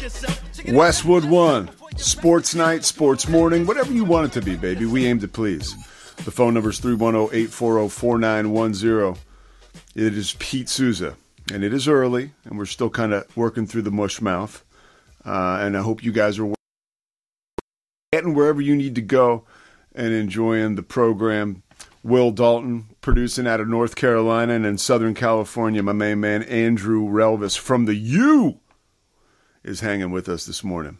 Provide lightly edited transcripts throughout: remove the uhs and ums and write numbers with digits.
Westwood One, sports night, sports morning, whatever you want it to be, baby. We aim to please. The phone number is 310-840-4910. It is Pete Souza, and it is early, and we're still kind of working through the mush mouth. And I hope you guys are getting wherever you need to go and enjoying the program. Will Dalton producing out of North Carolina, and in Southern California, my main man Andrew Relvis from the U is hanging with us this morning.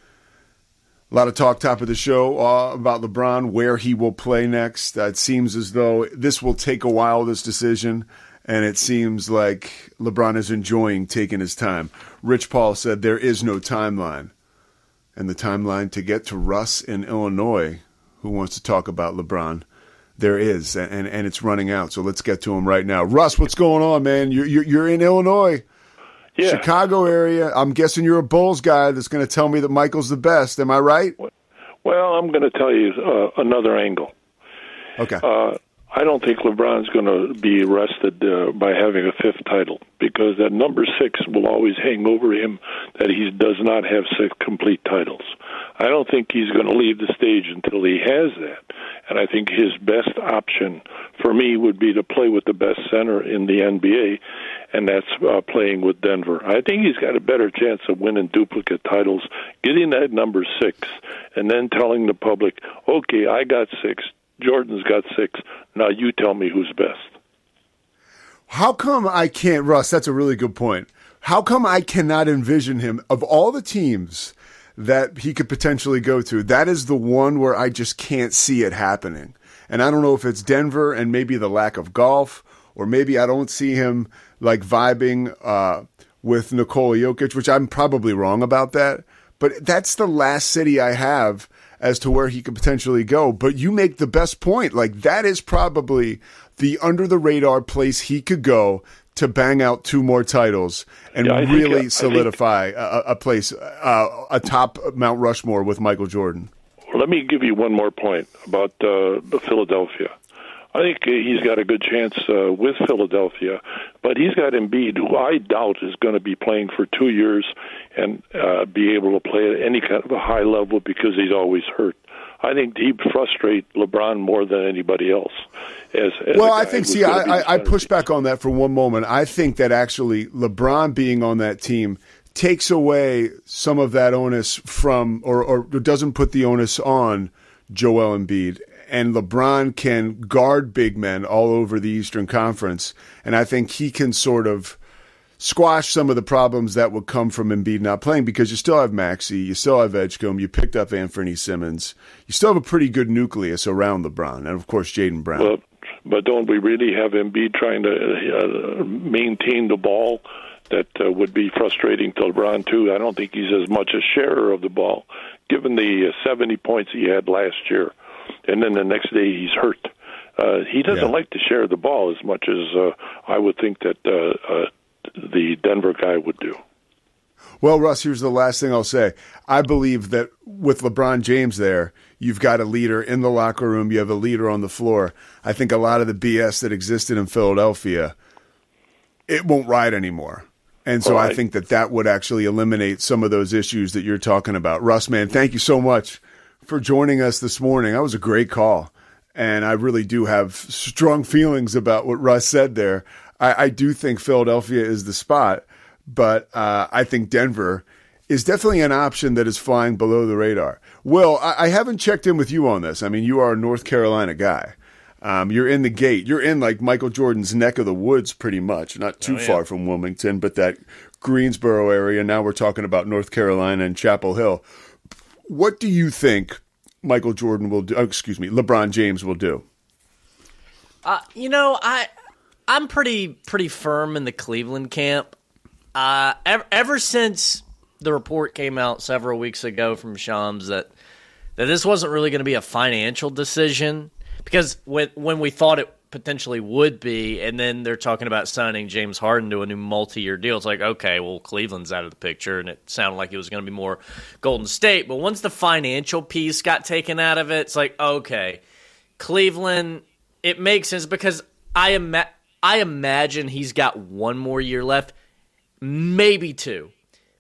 A lot of talk top of the show about LeBron, where he will play next. It seems as though this will take a while, this decision, and it seems like LeBron is enjoying taking his time. Rich Paul said there is no timeline. And the timeline to get to Russ in Illinois, who wants to talk about LeBron, there is, and it's running out. So let's get to him right now. Russ, what's going on, man? You're in Illinois. Yeah. Chicago area. I'm guessing you're a Bulls guy that's going to tell me that Michael's the best. Am I right? Well, I'm going to tell you another angle. Okay. I don't think LeBron's going to be arrested by having a fifth title, because that number 6 will always hang over him, that he does not have 6 complete titles. I don't think he's going to leave the stage until he has that. And I think his best option for me would be to play with the best center in the NBA, and that's playing with Denver. I think he's got a better chance of winning duplicate titles, getting that number 6, and then telling the public, okay, I got 6, Jordan's got 6, now you tell me who's best. How come I can't, Russ, that's a really good point. How come I cannot envision him, of all the teams that he could potentially go to, that is the one where I just can't see it happening. And I don't know if it's Denver and maybe the lack of golf, or maybe I don't see him like vibing with Nikola Jokic, which I'm probably wrong about that. But that's the last city I have as to where he could potentially go. But you make the best point. Like, that is probably the under-the-radar place he could go to bang out 2 more titles and really solidify a place, a top Mount Rushmore with Michael Jordan. Let me give you one more point about Philadelphia. I think he's got a good chance with Philadelphia, but he's got Embiid, who I doubt is going to be playing for 2 years and be able to play at any kind of a high level because he's always hurt. I think he'd frustrate LeBron more than anybody else. I push back on that for one moment. I think that actually LeBron being on that team takes away some of that onus from, or doesn't put the onus on Joel Embiid. And LeBron can guard big men all over the Eastern Conference. And I think he can sort of squash some of the problems that would come from Embiid not playing, because you still have Maxey, you still have Edgecombe, you picked up Anthony Simmons. You still have a pretty good nucleus around LeBron, and, of course, Jayden Brown. Well, but don't we really have Embiid trying to maintain the ball? That would be frustrating to LeBron, too. I don't think he's as much a sharer of the ball, given the 70 points he had last year. And then the next day he's hurt. He doesn't like to share the ball as much as I would think that the Denver guy would do. Well, Russ, here's the last thing I'll say. I believe that with LeBron James there, you've got a leader in the locker room. You have a leader on the floor. I think a lot of the BS that existed in Philadelphia, it won't ride anymore. And so I think that would actually eliminate some of those issues that you're talking about. Russ, man, thank you so much for joining us this morning. That was a great call. And I really do have strong feelings about what Russ said there. I do think Philadelphia is the spot, but I think Denver is definitely an option that is flying below the radar. Will, I haven't checked in with you on this. I mean, you are a North Carolina guy. You're in the gate. You're in like Michael Jordan's neck of the woods pretty much, not too far from Wilmington, but that Greensboro area. Now we're talking about North Carolina and Chapel Hill. What do you think Michael Jordan will do? LeBron James will do? I'm pretty firm in the Cleveland camp. Ever since the report came out several weeks ago from Shams that this wasn't really going to be a financial decision, because when we thought it potentially would be, and then they're talking about signing James Harden to a new multi-year deal, it's like, okay, well, Cleveland's out of the picture, and it sounded like it was going to be more Golden State. But once the financial piece got taken out of it, it's like, okay, Cleveland, it makes sense, because I imagine he's got one more year left, maybe 2.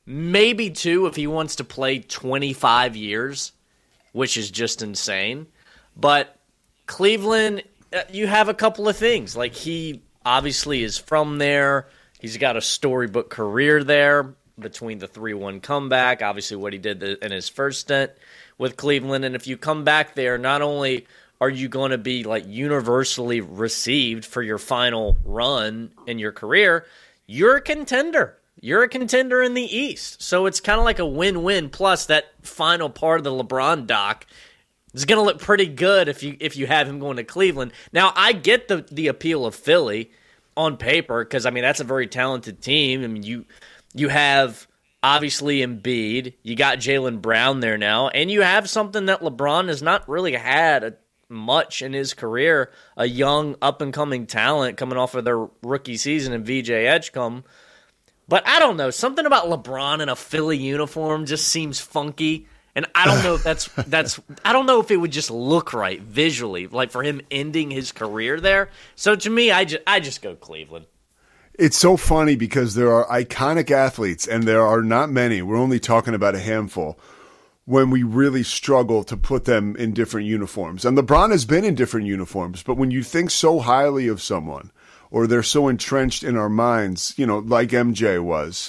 maybe 2 if he wants to play 25 years, which is just insane. But Cleveland, you have a couple of things. Like, he obviously is from there. He's got a storybook career there between the 3-1 comeback, obviously what he did in his first stint with Cleveland. And if you come back there, not only are you going to be like universally received for your final run in your career, you're a contender. You're a contender in the East. So it's kind of like a win-win. Plus, that final part of the LeBron doc is going to look pretty good if you have him going to Cleveland. Now, I get the appeal of Philly on paper because, I mean, that's a very talented team. I mean, you have obviously Embiid. You got Jaylen Brown there now. And you have something that LeBron has not really had much in his career, a young up-and-coming talent coming off of their rookie season in VJ Edgecombe. But I don't know, something about LeBron in a Philly uniform just seems funky, and I don't know if that's I don't know if it would just look right visually, like for him ending his career there. So to me, I just go Cleveland. It's so funny because there are iconic athletes, and there are not many. We're only talking about a handful. When we really struggle to put them in different uniforms. And LeBron has been in different uniforms, but when you think so highly of someone, or they're so entrenched in our minds, like MJ was,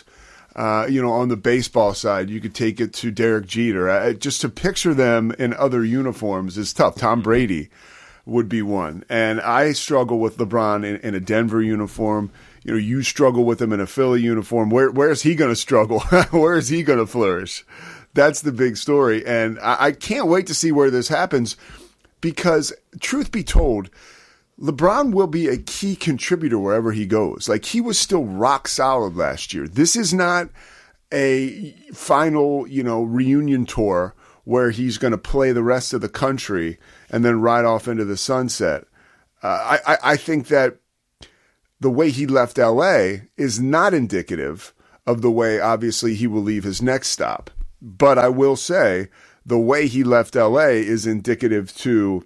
on the baseball side, you could take it to Derek Jeter. Just to picture them in other uniforms is tough. Tom Brady would be one. And I struggle with LeBron in a Denver uniform. You struggle with him in a Philly uniform. Where is he going to struggle? Where is he going to flourish? That's the big story, and I can't wait to see where this happens because, truth be told, LeBron will be a key contributor wherever he goes. Like, he was still rock solid last year. This is not a final, reunion tour where he's going to play the rest of the country and then ride off into the sunset. I think that the way he left L.A. is not indicative of the way, obviously, he will leave his next stop. But I will say the way he left LA is indicative to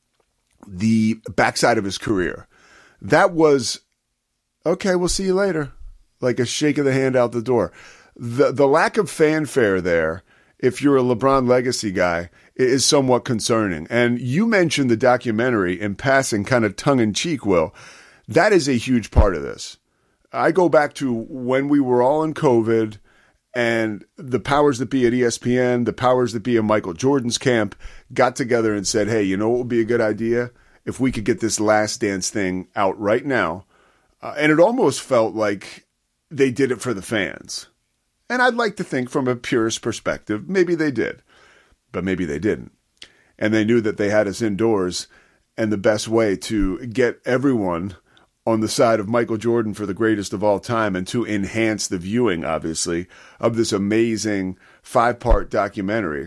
the backside of his career. That was, okay, we'll see you later. Like a shake of the hand out the door. The lack of fanfare there, if you're a LeBron legacy guy, is somewhat concerning. And you mentioned the documentary in passing, kind of tongue-in-cheek, Will. That is a huge part of this. I go back to when we were all in COVID, and the powers that be at ESPN, the powers that be in Michael Jordan's camp got together and said, hey, you know what would be a good idea? If we could get this Last Dance thing out right now. And it almost felt like they did it for the fans. And I'd like to think from a purist perspective, maybe they did, but maybe they didn't. And they knew that they had us indoors, and the best way to get everyone on the side of Michael Jordan for the greatest of all time and to enhance the viewing, obviously, of this amazing 5-part documentary.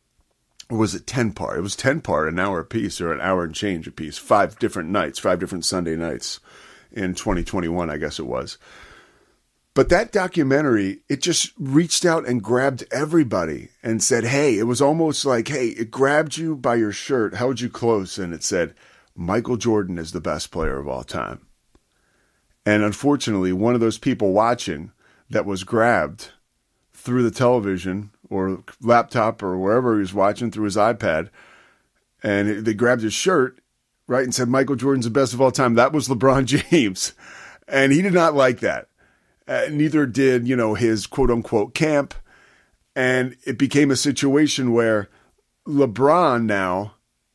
Or was it 10-part? It was 10-part, an hour apiece or an hour and change apiece. 5 different nights, 5 different Sunday nights in 2021, I guess it was. But that documentary, it just reached out and grabbed everybody and said, hey, it was almost like, hey, it grabbed you by your shirt, held you close, and it said, Michael Jordan is the best player of all time. And unfortunately, one of those people watching that was grabbed through the television or laptop or wherever he was watching through his iPad, and they grabbed his shirt, right, and said, Michael Jordan's the best of all time. That was LeBron James. And he did not like that. Neither did, his quote-unquote camp. And it became a situation where LeBron now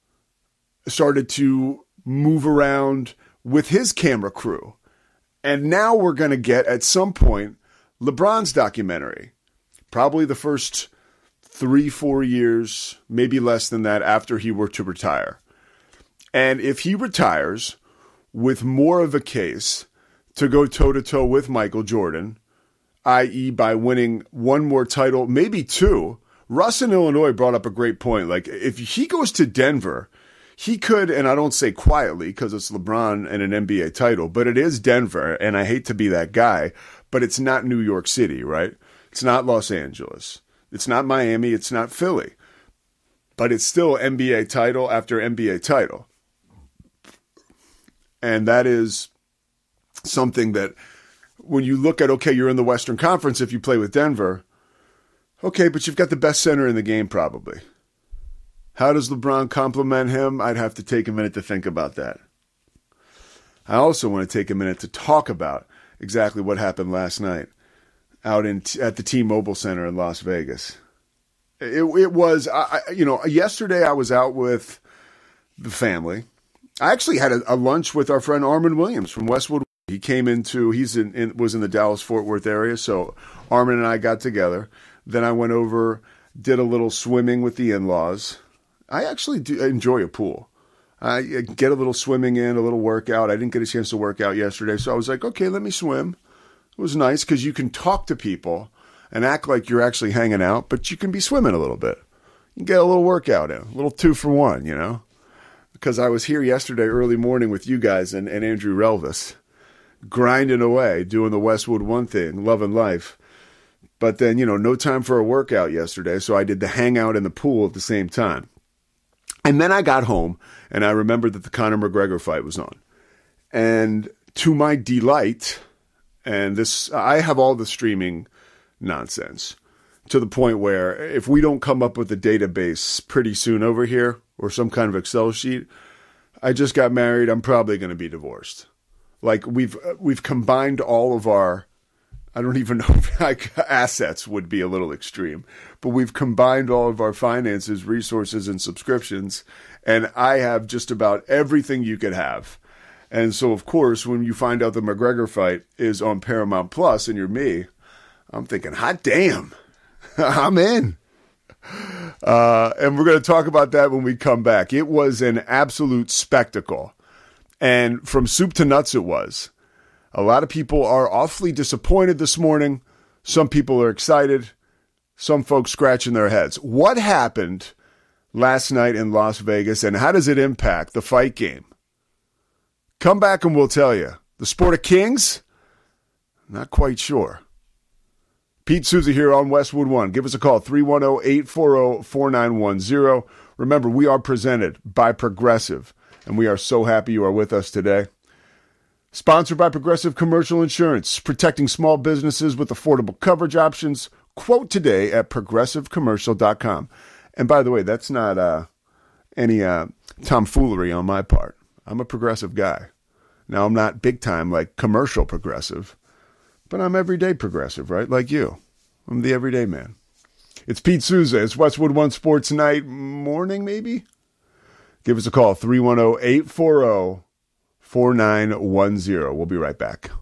started to move around with his camera crew. And now we're going to get, at some point, LeBron's documentary. Probably the first 3-4 years, maybe less than that, after he were to retire. And if he retires with more of a case to go toe-to-toe with Michael Jordan, i.e. by winning one more title, maybe 2, Russ in Illinois brought up a great point. Like, if he goes to Denver, he could, and I don't say quietly because it's LeBron and an NBA title, but it is Denver, and I hate to be that guy, but it's not New York City, right? It's not Los Angeles. It's not Miami. It's not Philly. But it's still NBA title after NBA title. And that is something that when you look at, okay, you're in the Western Conference if you play with Denver, Okay, but you've got the best center in the game probably. How does LeBron compliment him? I'd have to take a minute to think about that. I also want to take a minute to talk about exactly what happened last night out at the T-Mobile Center in Las Vegas. It was, yesterday I was out with the family. I actually had a lunch with our friend Armin Williams from Westwood. He came was in the Dallas-Fort Worth area, so Armin and I got together. Then I went over, did a little swimming with the in-laws. I actually do enjoy a pool. I get a little swimming in, a little workout. I didn't get a chance to work out yesterday, so I was like, okay, let me swim. It was nice because you can talk to people and act like you're actually hanging out, but you can be swimming a little bit. You can get a little workout in, a little 2-for-1, Because I was here yesterday early morning with you guys and Andrew Relvis, grinding away, doing the Westwood One thing, loving life. But then, no time for a workout yesterday, so I did the hangout in the pool at the same time. And then I got home, and I remembered that the Conor McGregor fight was on. And to my delight, I have all the streaming nonsense to the point where if we don't come up with a database pretty soon over here or some kind of Excel sheet, I just got married, I'm probably going to be divorced. Like we've combined all of our, I don't even know if assets would be a little extreme, but we've combined all of our finances, resources, and subscriptions, and I have just about everything you could have. And so, of course, when you find out the McGregor fight is on Paramount Plus and you're me, I'm thinking, hot damn, I'm in. And we're going to talk about that when we come back. It was an absolute spectacle. And from soup to nuts it was. A lot of people are awfully disappointed this morning. Some people are excited. Some folks scratching their heads. What happened last night in Las Vegas, and how does it impact the fight game? Come back and we'll tell you. The sport of kings? Not quite sure. Pete Souza here on Westwood One. Give us a call, 310-840-4910. Remember, we are presented by Progressive, and we are so happy you are with us today. Sponsored by Progressive Commercial Insurance, protecting small businesses with affordable coverage options. Quote today at progressivecommercial.com. And by the way, that's not any tomfoolery on my part. I'm a progressive guy. Now, I'm not big time like commercial progressive, but I'm everyday progressive, right? Like you. I'm the everyday man. It's Pete Souza. It's Westwood One Sports Night morning, maybe? Give us a call, 310-840-4910. We'll be right back.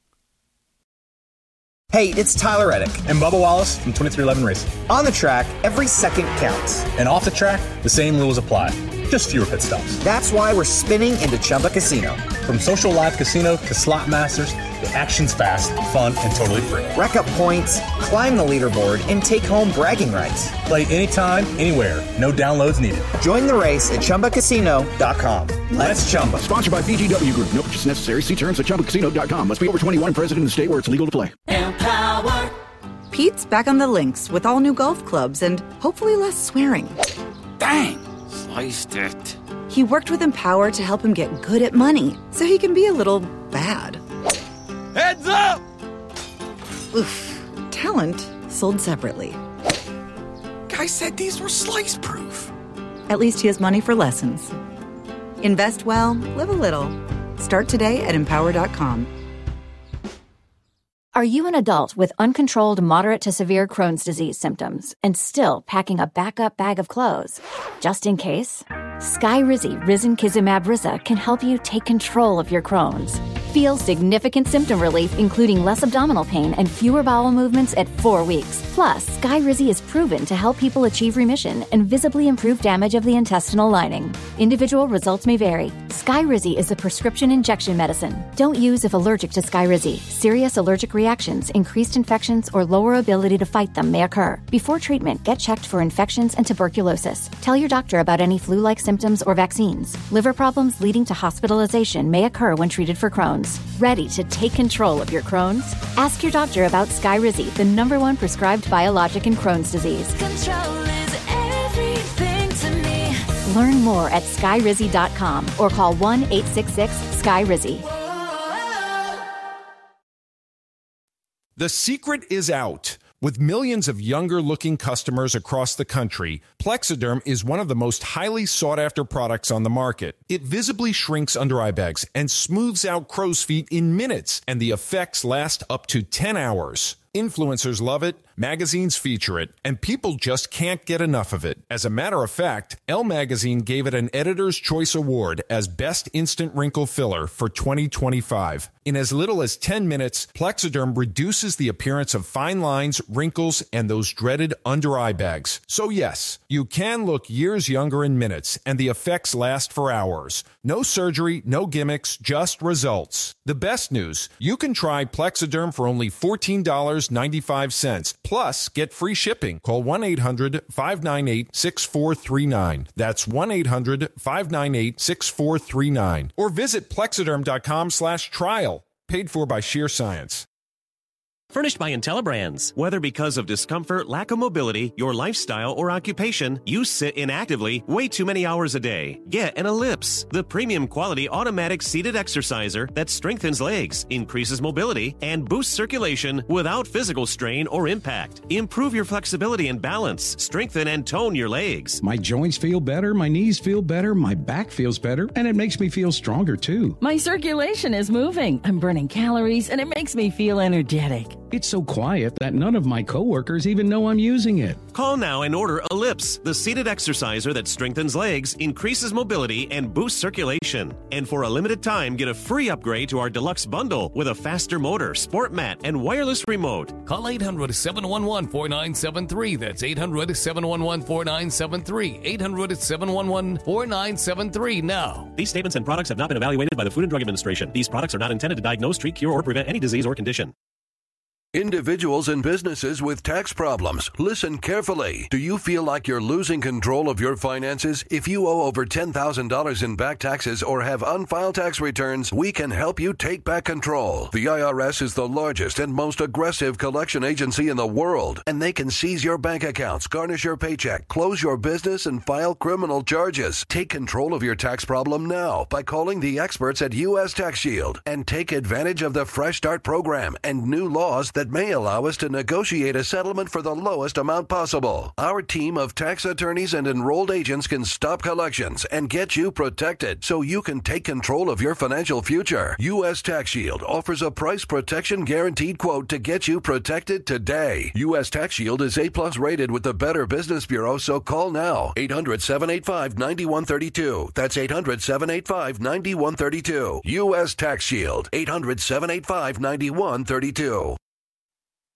Hey, it's Tyler Reddick. And Bubba Wallace from 2311 Racing. On the track, every second counts. And off the track, the same rules apply. Just fewer pit stops. That's why we're spinning into Chumba Casino. From social live casino to slot masters, the action's fast, fun, and totally free. Rack up points, climb the leaderboard, and take home bragging rights. Play anytime, anywhere. No downloads needed. Join the race at ChumbaCasino.com. Let's Chumba. Sponsored by VGW Group. No purchase necessary. See terms at ChumbaCasino.com. Must be over 21 and present in the state where it's legal to play. Empower. Pete's back on the links with all new golf clubs and hopefully less swearing. Dang! Sliced it. He worked with Empower to help him get good at money so he can be a little bad. Heads up! Oof. Talent sold separately. Guy said these were slice proof. At least he has money for lessons. Invest well, live a little. Start today at Empower.com. Are you an adult with uncontrolled moderate to severe Crohn's disease symptoms and still packing a backup bag of clothes? Just in case? Skyrizi Risankizumab Rizza can help you take control of your Crohn's. Feel significant symptom relief, including less abdominal pain and fewer bowel movements at 4 weeks. Plus, Skyrizi is proven to help people achieve remission and visibly improve damage of the intestinal lining. Individual results may vary. Skyrizi is a prescription injection medicine. Don't use if allergic to Skyrizi. Serious allergic reactions, increased infections, or lower ability to fight them may occur. Before treatment, get checked for infections and tuberculosis. Tell your doctor about any flu-like symptoms or vaccines. Liver problems leading to hospitalization may occur when treated for Crohn's. Ready to take control of your Crohn's? Ask your doctor about Skyrizi, the #1 prescribed biologic in Crohn's disease. Control is everything to me. Learn more at Skyrizi.com or call 1-866-SKYRIZI. The secret is out. With millions of younger-looking customers across the country, Plexiderm is one of the most highly sought-after products on the market. It visibly shrinks under-eye bags and smooths out crow's feet in minutes, and the effects last up to 10 hours. Influencers love it, magazines feature it, and people just can't get enough of it. As a matter of fact, Elle Magazine gave it an Editor's Choice Award as Best Instant Wrinkle Filler for 2025. In as little as 10 minutes, Plexiderm reduces the appearance of fine lines, wrinkles, and those dreaded under-eye bags. So yes, you can look years younger in minutes, and the effects last for hours. No surgery, no gimmicks, just results. The best news, you can try Plexiderm for only $14.95. Plus, get free shipping. Call 1-800-598-6439. That's 1-800-598-6439. Or visit Plexiderm.com/trial. Paid for by Sheer Science. Furnished by IntelliBrands. Whether because of discomfort, lack of mobility, your lifestyle, or occupation, you sit inactively way too many hours a day. Get an Ellipse, the premium quality automatic seated exerciser that strengthens legs, increases mobility, and boosts circulation without physical strain or impact. Improve your flexibility and balance. Strengthen and tone your legs. My joints feel better, my knees feel better, my back feels better, and it makes me feel stronger too. My circulation is moving. I'm burning calories, and it makes me feel energetic. It's so quiet that none of my coworkers even know I'm using it. Call now and order Ellipse, the seated exerciser that strengthens legs, increases mobility, and boosts circulation. And for a limited time, get a free upgrade to our deluxe bundle with a faster motor, sport mat, and wireless remote. Call 800-711-4973. That's 800-711-4973. 800-711-4973 now. These statements and products have not been evaluated by the Food and Drug Administration. These products are not intended to diagnose, treat, cure, or prevent any disease or condition. Individuals and businesses with tax problems, listen carefully. Do you feel like you're losing control of your finances? If you owe over $10,000 in back taxes or have unfiled tax returns, we can help you take back control. The IRS is the largest and most aggressive collection agency in the world, and they can seize your bank accounts, garnish your paycheck, close your business, and file criminal charges. Take control of your tax problem now by calling the experts at U.S. Tax Shield and take advantage of the Fresh Start program and new laws that may allow us to negotiate a settlement for the lowest amount possible. Our team of tax attorneys and enrolled agents can stop collections and get you protected so you can take control of your financial future. U.S. Tax Shield offers a price protection guaranteed quote to get you protected today. U.S. Tax Shield is A+ rated with the Better Business Bureau, so call now. 800-785-9132. That's 800-785-9132. U.S. Tax Shield. 800-785-9132.